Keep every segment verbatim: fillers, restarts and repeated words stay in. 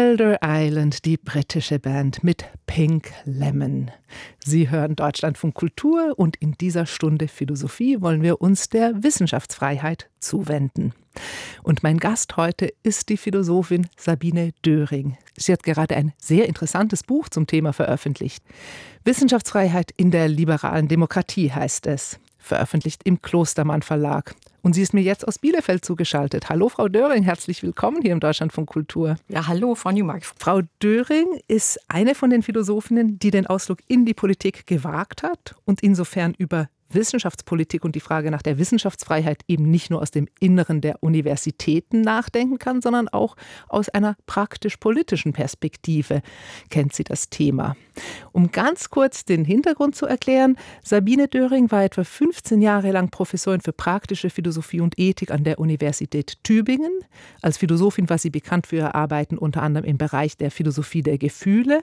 Elder Island, die britische Band mit Pink Lemon. Sie hören Deutschlandfunk Kultur und in dieser Stunde Philosophie wollen wir uns der Wissenschaftsfreiheit zuwenden. Und mein Gast heute ist die Philosophin Sabine Döring. Sie hat gerade ein sehr interessantes Buch zum Thema veröffentlicht. Wissenschaftsfreiheit in der liberalen Demokratie heißt es. Veröffentlicht im Klostermann Verlag. Und sie ist mir jetzt aus Bielefeld zugeschaltet. Hallo Frau Döring, herzlich willkommen hier im Deutschlandfunk Kultur. Ja, hallo Frau Newmark. Frau Döring ist eine von den Philosophinnen, die den Ausflug in die Politik gewagt hat und insofern über Wissenschaftspolitik und die Frage nach der Wissenschaftsfreiheit eben nicht nur aus dem Inneren der Universitäten nachdenken kann, sondern auch aus einer praktisch-politischen Perspektive kennt sie das Thema. Um ganz kurz den Hintergrund zu erklären, Sabine Döring war etwa fünfzehn Jahre lang Professorin für praktische Philosophie und Ethik an der Universität Tübingen. Als Philosophin war sie bekannt für ihre Arbeiten unter anderem im Bereich der Philosophie der Gefühle.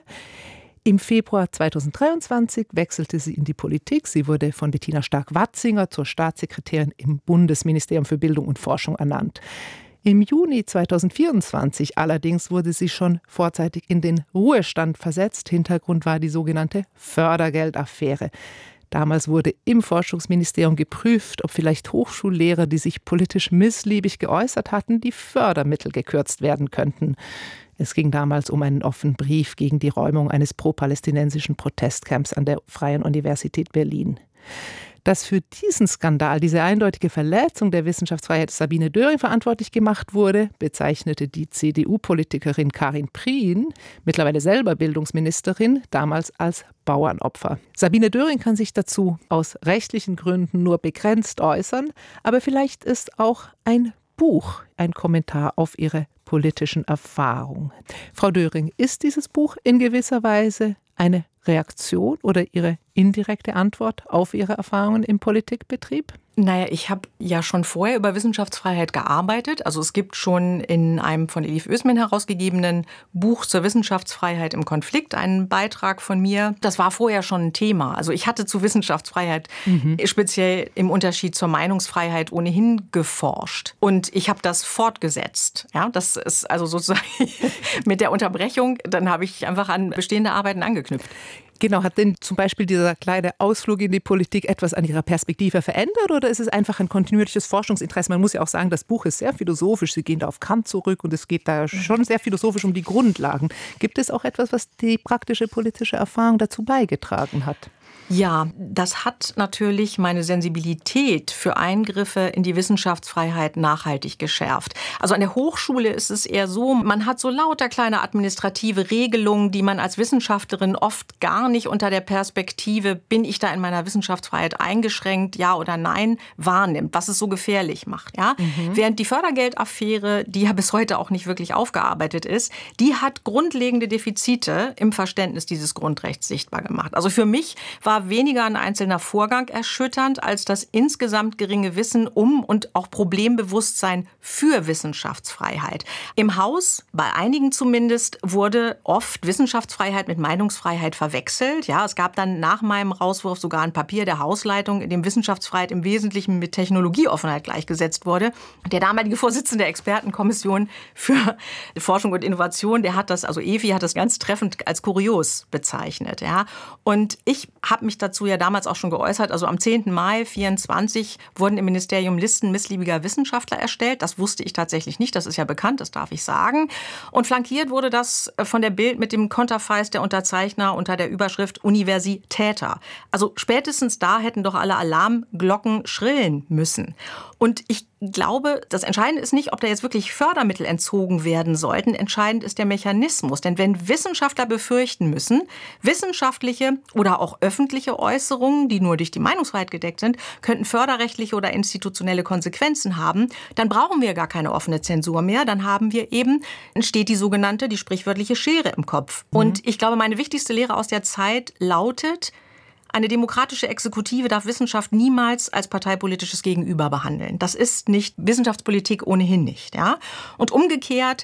Im Februar zweitausenddreiundzwanzig wechselte sie in die Politik. Sie wurde von Bettina Stark-Watzinger zur Staatssekretärin im Bundesministerium für Bildung und Forschung ernannt. Im Juni zweitausendvierundzwanzig allerdings wurde sie schon vorzeitig in den Ruhestand versetzt. Hintergrund war die sogenannte Fördergeldaffäre. Damals wurde im Forschungsministerium geprüft, ob vielleicht Hochschullehrer, die sich politisch missliebig geäußert hatten, die Fördermittel gekürzt werden könnten. Es ging damals um einen offenen Brief gegen die Räumung eines pro-palästinensischen Protestcamps an der Freien Universität Berlin. Dass für diesen Skandal, diese eindeutige Verletzung der Wissenschaftsfreiheit Sabine Döring verantwortlich gemacht wurde, bezeichnete die C D U-Politikerin Karin Prien, mittlerweile selber Bildungsministerin, damals als Bauernopfer. Sabine Döring kann sich dazu aus rechtlichen Gründen nur begrenzt äußern, aber vielleicht ist auch ein Buch ein Kommentar auf ihre politischen Erfahrungen. Frau Döring, ist dieses Buch in gewisser Weise eine Reaktion oder Ihre indirekte Antwort auf Ihre Erfahrungen im Politikbetrieb? Naja, ich habe ja schon vorher über Wissenschaftsfreiheit gearbeitet. Also es gibt schon in einem von Elif Ösmin herausgegebenen Buch zur Wissenschaftsfreiheit im Konflikt einen Beitrag von mir. Das war vorher schon ein Thema. Also ich hatte zu Wissenschaftsfreiheit mhm. speziell im Unterschied zur Meinungsfreiheit ohnehin geforscht. Und ich habe das fortgesetzt. Ja, das ist also sozusagen mit der Unterbrechung, dann habe ich einfach an bestehende Arbeiten angeknüpft. Genau, hat denn zum Beispiel dieser kleine Ausflug in die Politik etwas an Ihrer Perspektive verändert oder ist es einfach ein kontinuierliches Forschungsinteresse? Man muss ja auch sagen, das Buch ist sehr philosophisch. Sie gehen da auf Kant zurück und es geht da schon sehr philosophisch um die Grundlagen. Gibt es auch etwas, was die praktische politische Erfahrung dazu beigetragen hat? Ja, das hat natürlich meine Sensibilität für Eingriffe in die Wissenschaftsfreiheit nachhaltig geschärft. Also an der Hochschule ist es eher so, man hat so lauter kleine administrative Regelungen, die man als Wissenschaftlerin oft gar nicht unter der Perspektive, bin ich da in meiner Wissenschaftsfreiheit eingeschränkt, ja oder nein, wahrnimmt, was es so gefährlich macht. Ja? Mhm. Während die Fördergeldaffäre, die ja bis heute auch nicht wirklich aufgearbeitet ist, die hat grundlegende Defizite im Verständnis dieses Grundrechts sichtbar gemacht. Also für mich war weniger ein einzelner Vorgang erschütternd als das insgesamt geringe Wissen um und auch Problembewusstsein für Wissenschaftsfreiheit. Im Haus, bei einigen zumindest, wurde oft Wissenschaftsfreiheit mit Meinungsfreiheit verwechselt. Ja, es gab dann nach meinem Rauswurf sogar ein Papier der Hausleitung, in dem Wissenschaftsfreiheit im Wesentlichen mit Technologieoffenheit gleichgesetzt wurde. Der damalige Vorsitzende der Expertenkommission für Forschung und Innovation, der hat das, also E F I hat das ganz treffend als kurios bezeichnet. Ja. Und ich habe mich dazu ja damals auch schon geäußert. Also am zehnten Mai vierundzwanzig wurden im Ministerium Listen missliebiger Wissenschaftler erstellt. Das wusste ich tatsächlich nicht. Das ist ja bekannt, das darf ich sagen. Und flankiert wurde das von der Bild mit dem Konterfeis der Unterzeichner unter der Überschrift Universitäter. Also spätestens da hätten doch alle Alarmglocken schrillen müssen. Und ich glaube, das Entscheidende ist nicht, ob da jetzt wirklich Fördermittel entzogen werden sollten. Entscheidend ist der Mechanismus. Denn wenn Wissenschaftler befürchten müssen, wissenschaftliche oder auch öffentliche Äußerungen, die nur durch die Meinungsfreiheit gedeckt sind, könnten förderrechtliche oder institutionelle Konsequenzen haben, dann brauchen wir gar keine offene Zensur mehr. Dann haben wir eben, entsteht die sogenannte, die sprichwörtliche Schere im Kopf. Mhm. Und ich glaube, meine wichtigste Lehre aus der Zeit lautet, eine demokratische Exekutive darf Wissenschaft niemals als parteipolitisches Gegenüber behandeln. Das ist nicht Wissenschaftspolitik ohnehin nicht. Ja? Und umgekehrt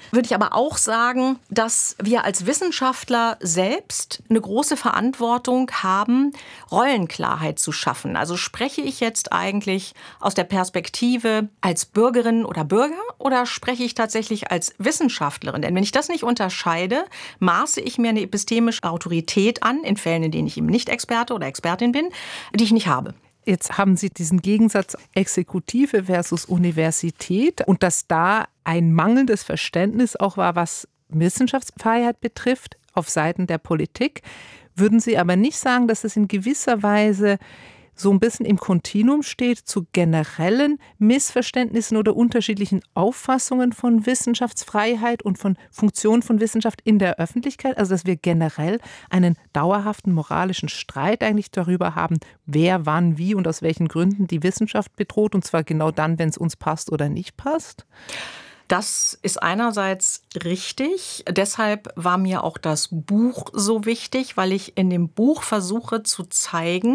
würde ich aber auch sagen, dass wir als Wissenschaftler selbst eine große Verantwortung haben, Rollenklarheit zu schaffen. Also spreche ich jetzt eigentlich aus der Perspektive als Bürgerin oder Bürger oder spreche ich tatsächlich als Wissenschaftlerin? Denn wenn ich das nicht unterscheide, maße ich mir eine epistemische Autorität an, in Fällen, in denen ich eben nicht Experte oder Expertin bin, die ich nicht habe. Jetzt haben Sie diesen Gegensatz Exekutive versus Universität und dass da ein mangelndes Verständnis auch war, was Wissenschaftsfreiheit betrifft, auf Seiten der Politik. Würden Sie aber nicht sagen, dass es in gewisser Weise so ein bisschen im Kontinuum steht zu generellen Missverständnissen oder unterschiedlichen Auffassungen von Wissenschaftsfreiheit und von Funktion von Wissenschaft in der Öffentlichkeit? Also dass wir generell einen dauerhaften moralischen Streit eigentlich darüber haben, wer, wann, wie und aus welchen Gründen die Wissenschaft bedroht, und zwar genau dann, wenn es uns passt oder nicht passt? Das ist einerseits richtig. Deshalb war mir auch das Buch so wichtig, weil ich in dem Buch versuche zu zeigen,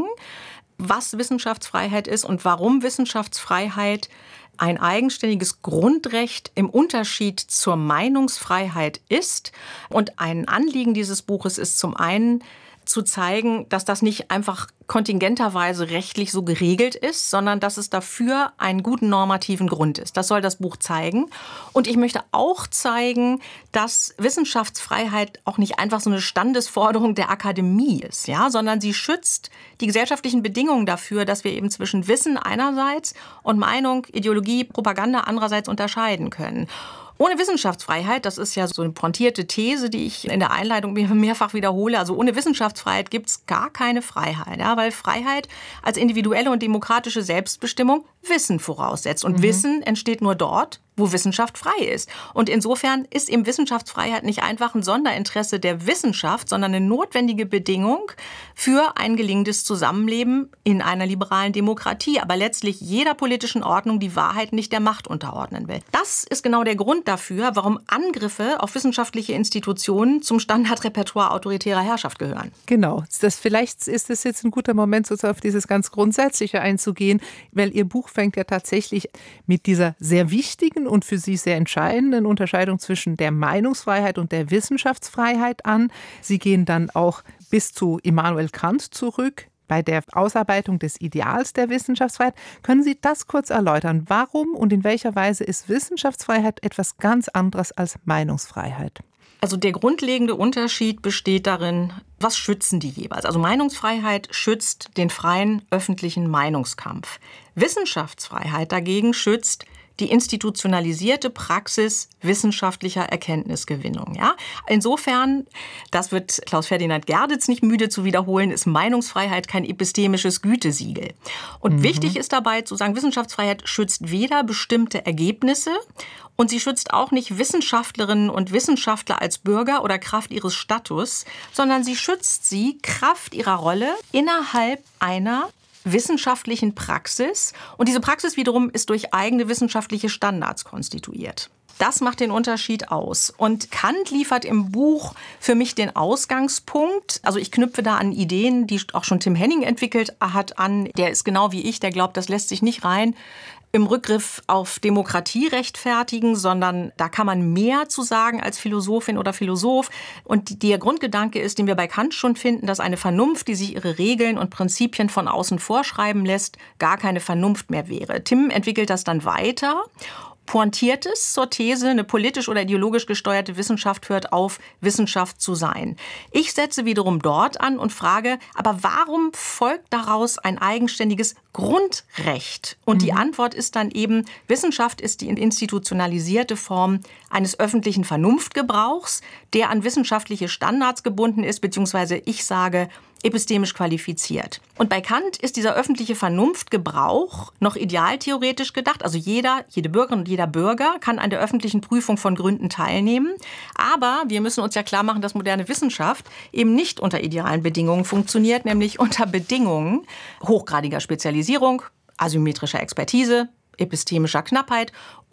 was Wissenschaftsfreiheit ist und warum Wissenschaftsfreiheit ein eigenständiges Grundrecht im Unterschied zur Meinungsfreiheit ist. Und ein Anliegen dieses Buches ist zum einen zu zeigen, dass das nicht einfach kontingenterweise rechtlich so geregelt ist, sondern dass es dafür einen guten normativen Grund ist. Das soll das Buch zeigen. Und ich möchte auch zeigen, dass Wissenschaftsfreiheit auch nicht einfach so eine Standesforderung der Akademie ist, ja, sondern sie schützt die gesellschaftlichen Bedingungen dafür, dass wir eben zwischen Wissen einerseits und Meinung, Ideologie, Propaganda andererseits unterscheiden können. Ohne Wissenschaftsfreiheit, das ist ja so eine pointierte These, die ich in der Einleitung mehrfach wiederhole, also ohne Wissenschaftsfreiheit gibt es gar keine Freiheit, ja, weil Freiheit als individuelle und demokratische Selbstbestimmung Wissen voraussetzt. Und mhm. Wissen entsteht nur dort, wo Wissenschaft frei ist. Und insofern ist eben Wissenschaftsfreiheit nicht einfach ein Sonderinteresse der Wissenschaft, sondern eine notwendige Bedingung für ein gelingendes Zusammenleben in einer liberalen Demokratie, aber letztlich jeder politischen Ordnung die Wahrheit nicht der Macht unterordnen will. Das ist genau der Grund dafür, warum Angriffe auf wissenschaftliche Institutionen zum Standardrepertoire autoritärer Herrschaft gehören. Genau. Das, vielleicht ist es jetzt ein guter Moment, sozusagen auf dieses ganz Grundsätzliche einzugehen, weil Ihr Buch fängt ja tatsächlich mit dieser sehr wichtigen und für Sie sehr entscheidenden Unterscheidung zwischen der Meinungsfreiheit und der Wissenschaftsfreiheit an. Sie gehen dann auch bis zu Immanuel Kant zurück bei der Ausarbeitung des Ideals der Wissenschaftsfreiheit. Können Sie das kurz erläutern? Warum und in welcher Weise ist Wissenschaftsfreiheit etwas ganz anderes als Meinungsfreiheit? Also der grundlegende Unterschied besteht darin, was schützen die jeweils? Also Meinungsfreiheit schützt den freien öffentlichen Meinungskampf. Wissenschaftsfreiheit dagegen schützt die institutionalisierte Praxis wissenschaftlicher Erkenntnisgewinnung. Ja? Insofern, das wird Klaus Ferdinand Gerditz nicht müde zu wiederholen, ist Meinungsfreiheit kein epistemisches Gütesiegel. Und mhm. wichtig ist dabei zu sagen, Wissenschaftsfreiheit schützt weder bestimmte Ergebnisse und sie schützt auch nicht Wissenschaftlerinnen und Wissenschaftler als Bürger oder Kraft ihres Status, sondern sie schützt sie Kraft ihrer Rolle innerhalb einer wissenschaftlichen Praxis. Und diese Praxis wiederum ist durch eigene wissenschaftliche Standards konstituiert. Das macht den Unterschied aus. Und Kant liefert im Buch für mich den Ausgangspunkt. Also ich knüpfe da an Ideen, die auch schon Tim Henning entwickelt hat, an. Der ist genau wie ich, der glaubt, das lässt sich nicht rein im Rückgriff auf Demokratie rechtfertigen, sondern da kann man mehr zu sagen als Philosophin oder Philosoph. Und der Grundgedanke ist, den wir bei Kant schon finden, dass eine Vernunft, die sich ihre Regeln und Prinzipien von außen vorschreiben lässt, gar keine Vernunft mehr wäre. Tim entwickelt das dann weiter. Pointiert es zur These, eine politisch oder ideologisch gesteuerte Wissenschaft hört auf, Wissenschaft zu sein. Ich setze wiederum dort an und frage, aber warum folgt daraus ein eigenständiges Grundrecht? Und mhm. die Antwort ist dann eben, Wissenschaft ist die institutionalisierte Form eines öffentlichen Vernunftgebrauchs, der an wissenschaftliche Standards gebunden ist, beziehungsweise ich sage, epistemisch qualifiziert. Und bei Kant ist dieser öffentliche Vernunftgebrauch noch idealtheoretisch gedacht. Also jeder, jede Bürgerin und jeder Bürger kann an der öffentlichen Prüfung von Gründen teilnehmen. Aber wir müssen uns ja klar machen, dass moderne Wissenschaft eben nicht unter idealen Bedingungen funktioniert, nämlich unter Bedingungen hochgradiger Spezialisierung, asymmetrischer Expertise, epistemischer Knappheit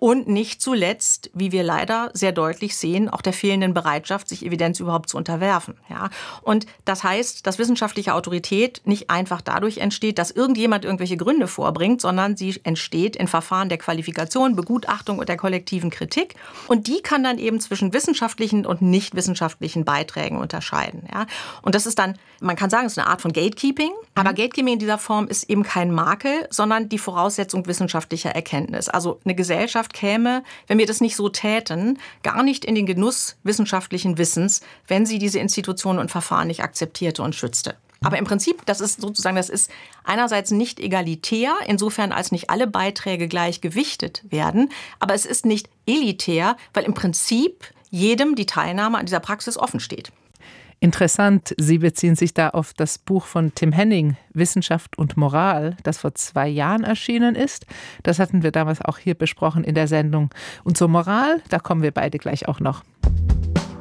und nicht zuletzt, wie wir leider sehr deutlich sehen, auch der fehlenden Bereitschaft, sich Evidenz überhaupt zu unterwerfen. Ja? Und das heißt, dass wissenschaftliche Autorität nicht einfach dadurch entsteht, dass irgendjemand irgendwelche Gründe vorbringt, sondern sie entsteht in Verfahren der Qualifikation, Begutachtung und der kollektiven Kritik. Und die kann dann eben zwischen wissenschaftlichen und nicht wissenschaftlichen Beiträgen unterscheiden. Ja? Und das ist dann, man kann sagen, es ist eine Art von Gatekeeping. Aber Gatekeeping in dieser Form ist eben kein Makel, sondern die Voraussetzung wissenschaftlicher Erkenntnis. Also eine Gesellschaft käme, wenn wir das nicht so täten, gar nicht in den Genuss wissenschaftlichen Wissens, wenn sie diese Institutionen und Verfahren nicht akzeptierte und schützte. Aber im Prinzip, das ist sozusagen, das ist einerseits nicht egalitär, insofern als nicht alle Beiträge gleich gewichtet werden, aber es ist nicht elitär, weil im Prinzip jedem die Teilnahme an dieser Praxis offen steht. Interessant, Sie beziehen sich da auf das Buch von Tim Henning, Wissenschaft und Moral, das vor zwei Jahren erschienen ist. Das hatten wir damals auch hier besprochen in der Sendung. Und zur Moral, da kommen wir beide gleich auch noch.